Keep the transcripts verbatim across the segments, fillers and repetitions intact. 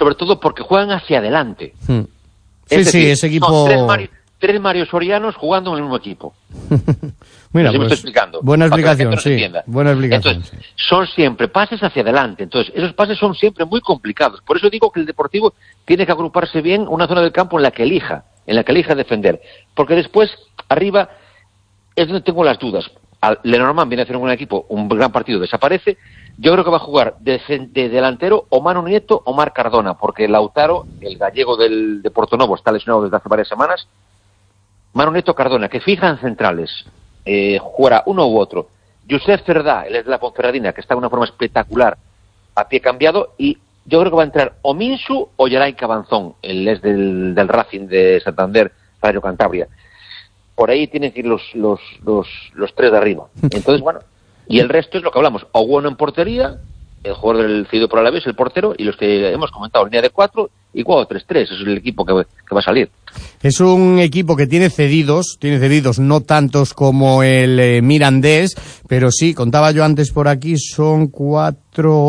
sobre todo porque juegan hacia adelante. Hmm. Sí, es decir, sí, ese equipo... Son tres, Mario, tres Mario Sorianos jugando en el mismo equipo. Mira, pues, pues, me estoy explicando, buena explicación, no sí. Buena explicación. Entonces, sí. son siempre pases hacia adelante. Entonces, esos pases son siempre muy complicados. Por eso digo que el Deportivo tiene que agruparse bien una zona del campo en la que elija, en la que elija defender. Porque después, arriba, es donde tengo las dudas. Lenormand viene a hacer un gran equipo, un gran partido, desaparece. Yo creo que va a jugar de, de delantero o Manu Nieto o Marc Cardona, porque Lautaro, el gallego del de Portonovo, está lesionado desde hace varias semanas. Manu Nieto, Cardona, que fijan centrales, eh, jugará uno u otro. Josep Cerdá, el es de la Ponferradina, que está de una forma espectacular, a pie cambiado, y yo creo que va a entrar o Minsu o Yeray Cabanzón, el es del, del Racing de Santander, Radio Cantabria. Por ahí tienen que ir los, los, los, los tres de arriba. Entonces, bueno, y el resto es lo que hablamos. Oguono en portería, el jugador del cedido por Alavés, el portero, y los que hemos comentado, línea de cuatro y cuatro tres tres. Ese es el equipo que, que va a salir. Es un equipo que tiene cedidos, tiene cedidos no tantos como el eh, Mirandés, pero sí, contaba yo antes por aquí, son cuatro,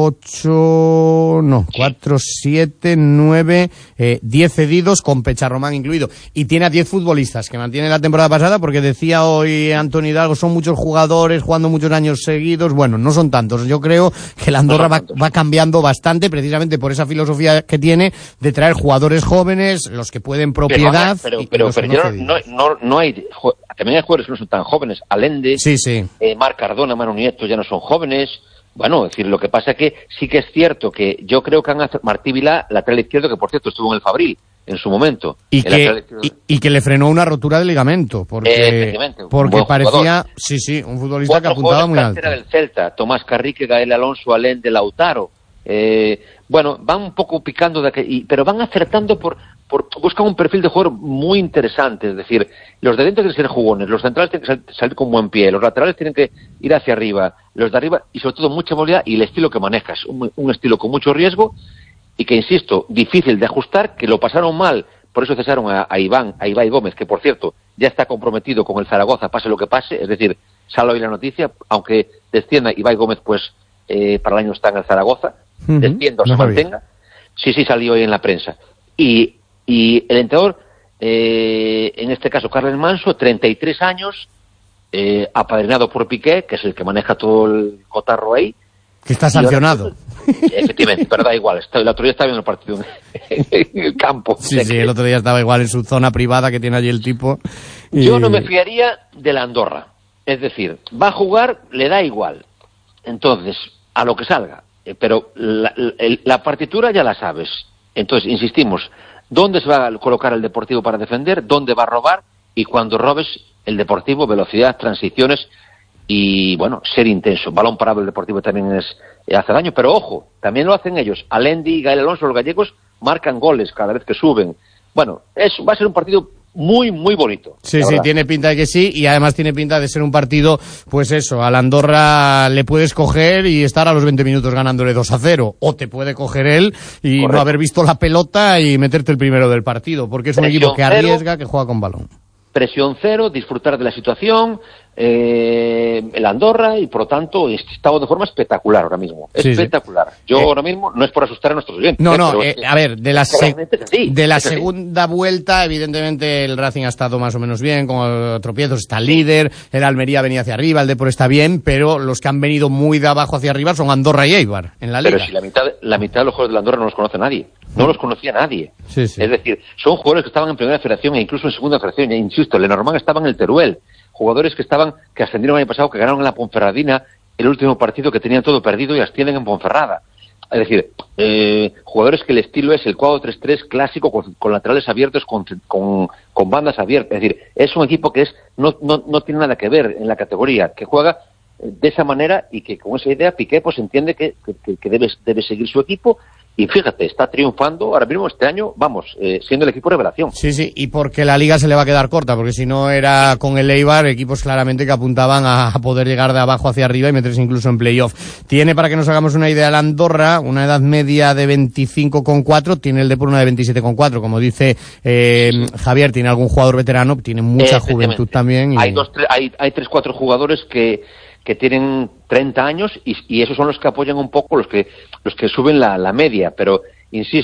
ocho, no, cuatro, siete, nueve, eh, diez cedidos con Pecharromán incluido. Y tiene a diez futbolistas que mantiene la temporada pasada, porque decía hoy Antonio Hidalgo, son muchos jugadores jugando muchos años seguidos. Bueno, no son tantos. Yo creo que la Andorra va, va cambiando bastante, precisamente por esa filosofía que tiene de traer jugadores jóvenes, los que pueden propiedad. Pero, pero, pero, pero no, no, no hay, también hay jugadores que no son tan jóvenes. Allende, sí, sí. Eh, Marc Cardona, Manu Nieto ya no son jóvenes. Bueno, es decir, lo que pasa es que sí que es cierto que yo creo que han Martí Vilá, lateral izquierdo, que por cierto estuvo en el Fabril en su momento. Y que, y, y que le frenó una rotura de ligamento, porque, eh, porque parecía, sí, sí, un futbolista que apuntaba muy alto. Del Celta, Tomás Carrique, Gael Alonso, Allende, Lautaro. Eh, bueno, van un poco picando, de aquí, pero van acertando por, por... Buscan un perfil de jugador muy interesante, es decir, los de dentro tienen que ser jugones, los centrales tienen que sal, salir con buen pie, los laterales tienen que ir hacia arriba, los de arriba, y sobre todo mucha movilidad y el estilo que manejas, un, un estilo con mucho riesgo y que, insisto, difícil de ajustar, que lo pasaron mal, por eso cesaron a, a Iván, a Ibai Gómez, que por cierto ya está comprometido con el Zaragoza, pase lo que pase, es decir, sale hoy la noticia, aunque descienda Ibai Gómez, pues eh, para el año está en el Zaragoza, uh-huh. descienda o no se mantenga, sí, sí salió hoy en la prensa. Y, y el entrenador, eh, en este caso Carles Manso, treinta y tres años, eh, apadrinado por Piqué, que es el que maneja todo el cotarro ahí. Que está sancionado. Ahora, efectivamente, pero da igual. El otro día estaba viendo el partido en el campo. Sí, sí, el otro día estaba igual en su zona privada que tiene allí el tipo. Y... Yo no me fiaría de la Andorra. Es decir, va a jugar, le da igual. Entonces, a lo que salga. Pero la, la, la partitura ya la sabes. Entonces, insistimos, ¿dónde se va a colocar el Deportivo para defender? ¿Dónde va a robar? Y cuando robes, el Deportivo, velocidad, transiciones y, bueno, ser intenso. Balón parado el Deportivo también es hace daño, pero ojo, también lo hacen ellos. Alendi y Gael Alonso, los gallegos, marcan goles cada vez que suben. Bueno, es, va a ser un partido muy, muy bonito. Sí, sí, tiene pinta de que sí, y además tiene pinta de ser un partido, pues eso, a la Andorra le puedes coger y estar a los veinte minutos ganándole dos a cero, o te puede coger él y Correcto. No haber visto la pelota y meterte el primero del partido, porque es un Presión equipo que arriesga, cero, que juega con balón. Presión cero, disfrutar de la situación, eh, el Andorra, y por lo tanto estado de forma espectacular ahora mismo, sí, espectacular. Sí. Yo eh, ahora mismo, no es por asustar a nuestros oyentes. No, no, eh, es, a ver, de la, se así, de la segunda vuelta, evidentemente el Racing ha estado más o menos bien, con tropiezos, está líder, el Almería venía hacia arriba, el Depor está bien, pero los que han venido muy de abajo hacia arriba son Andorra y Eibar en la liga. Pero si la mitad, la mitad de los jugadores de la Andorra no los conoce nadie, no los conocía nadie. Sí, sí. Es decir, son jugadores que estaban en primera federación e incluso en segunda federación, e insisto, Lenormand estaba en el Teruel, jugadores que estaban, que ascendieron el año pasado, que ganaron en la Ponferradina el último partido, que tenían todo perdido y ascienden en Ponferrada. Es decir, eh, jugadores que el estilo es el cuatro tres tres clásico, con, con laterales abiertos, con, con, con bandas abiertas. Es decir, es un equipo que es no, no, no tiene nada que ver en la categoría, que juega de esa manera y que con esa idea Piqué pues entiende que, que, que debe, debe seguir su equipo. Y fíjate, está triunfando ahora mismo este año, vamos, eh, siendo el equipo revelación. Sí, sí, y porque la liga se le va a quedar corta, porque si no era con el Eibar, equipos claramente que apuntaban a poder llegar de abajo hacia arriba y meterse incluso en playoff. Tiene, para que nos hagamos una idea, la Andorra una edad media de veinticinco coma cuatro, tiene el Depor una de veintisiete coma cuatro, como dice eh, Javier, tiene algún jugador veterano, tiene mucha juventud también. Y... Hay dos, tres, hay, hay tres, cuatro jugadores que... que tienen treinta años y, y esos son los que apoyan un poco, los que los que suben la, la media, pero insisto,